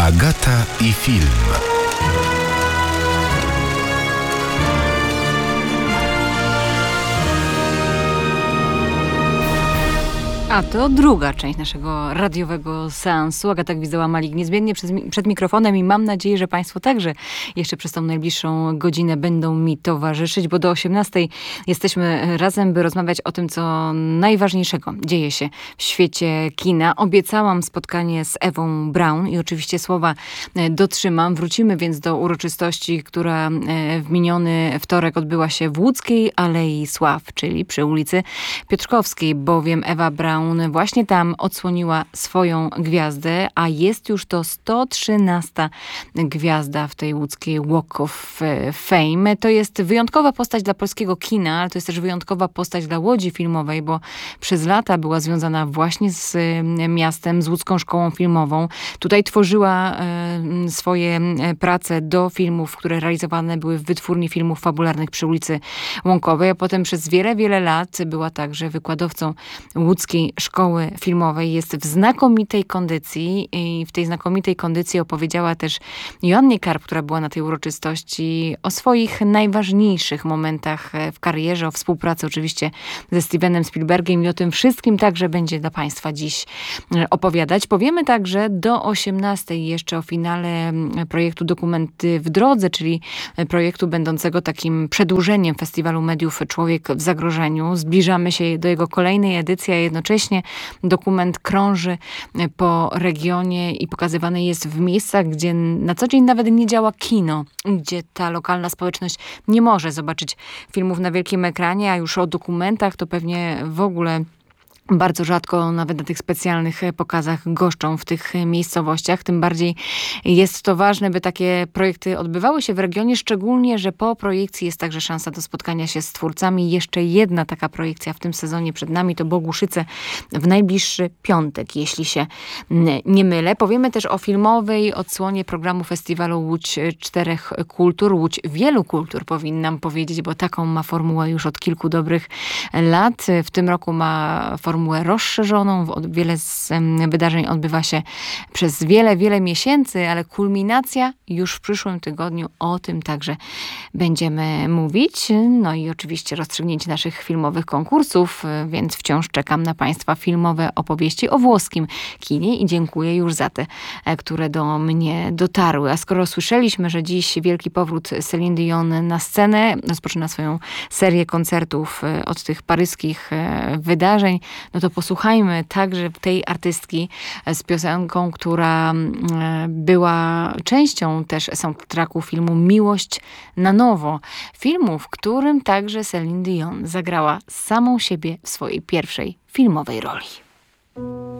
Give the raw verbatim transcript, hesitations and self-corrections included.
Agata i film. A to druga część naszego radiowego seansu. Agata Gwizdała-Malik niezmiennie przed, przed mikrofonem i mam nadzieję, że Państwo także jeszcze przez tą najbliższą godzinę będą mi towarzyszyć, bo do osiemnastej jesteśmy razem, by rozmawiać o tym, co najważniejszego dzieje się w świecie kina. Obiecałam spotkanie z Ewą Braun i oczywiście słowa dotrzymam. Wrócimy więc do uroczystości, która w miniony wtorek odbyła się w Łódzkiej Alei Sław, czyli przy ulicy Piotrkowskiej, bowiem Ewa Braun właśnie tam odsłoniła swoją gwiazdę, a jest już to sto trzynasta gwiazda w tej łódzkiej Walk of Fame. To jest wyjątkowa postać dla polskiego kina, ale to jest też wyjątkowa postać dla Łodzi Filmowej, bo przez lata była związana właśnie z miastem, z Łódzką Szkołą Filmową. Tutaj tworzyła swoje prace do filmów, które realizowane były w Wytwórni Filmów Fabularnych przy ulicy Łąkowej, a potem przez wiele, wiele lat była także wykładowcą Łódzkiej Szkoły Filmowej. Jest w znakomitej kondycji i w tej znakomitej kondycji opowiedziała też Joannie Karp, która była na tej uroczystości, o swoich najważniejszych momentach w karierze, o współpracy oczywiście ze Stevenem Spielbergiem i o tym wszystkim także będzie dla Państwa dziś opowiadać. Powiemy także do osiemnastej jeszcze o finale projektu Dokumenty w drodze, czyli projektu będącego takim przedłużeniem Festiwalu Mediów Człowiek w zagrożeniu. Zbliżamy się do jego kolejnej edycji, a jednocześnie dokument krąży po regionie i pokazywany jest w miejscach, gdzie na co dzień nawet nie działa kino, gdzie ta lokalna społeczność nie może zobaczyć filmów na wielkim ekranie, a już o dokumentach to pewnie w ogóle bardzo rzadko nawet na tych specjalnych pokazach goszczą w tych miejscowościach. Tym bardziej jest to ważne, by takie projekty odbywały się w regionie, szczególnie, że po projekcji jest także szansa do spotkania się z twórcami. Jeszcze jedna taka projekcja w tym sezonie przed nami to Bogusice w najbliższy piątek, jeśli się nie mylę. Powiemy też o filmowej odsłonie programu festiwalu Łódź Czterech Kultur. Łódź Wielu Kultur powinnam powiedzieć, bo taką ma formułę już od kilku dobrych lat. W tym roku ma formułę formułę rozszerzoną. Wiele z wydarzeń odbywa się przez wiele, wiele miesięcy, ale kulminacja już w przyszłym tygodniu. O tym także będziemy mówić. No i oczywiście rozstrzygnięcie naszych filmowych konkursów, więc wciąż czekam na Państwa filmowe opowieści o włoskim kinie i dziękuję już za te, które do mnie dotarły. A skoro słyszeliśmy, że dziś wielki powrót Céline Dion na scenę, rozpoczyna swoją serię koncertów od tych paryskich wydarzeń, no to posłuchajmy także tej artystki z piosenką, która była częścią też soundtracku filmu Miłość na nowo. Filmu, w którym także Céline Dion zagrała samą siebie w swojej pierwszej filmowej roli.